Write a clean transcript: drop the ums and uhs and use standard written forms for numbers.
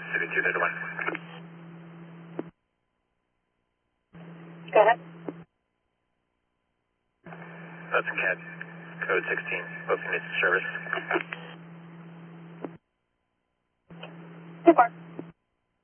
City 231. Go ahead. That's CAT, code 16, both units of service. Too far.